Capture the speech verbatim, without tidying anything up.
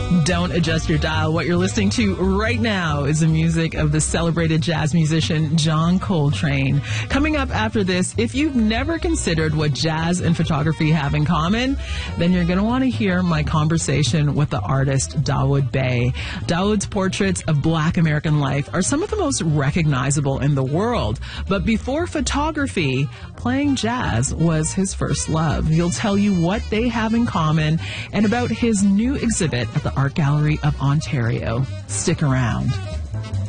Don't adjust your dial. What you're listening to right now is the music of the celebrated jazz musician John Coltrane. Coming up after this, if you've never considered what jazz and photography have in common, then you're going to want to hear my conversation with the artist Dawood Bey. Dawood's portraits of Black American life are some of the most recognizable in the world. But before photography, playing jazz was his first love. He'll tell you what they have in common and about his new exhibit at the Art Gallery of Ontario. Stick around.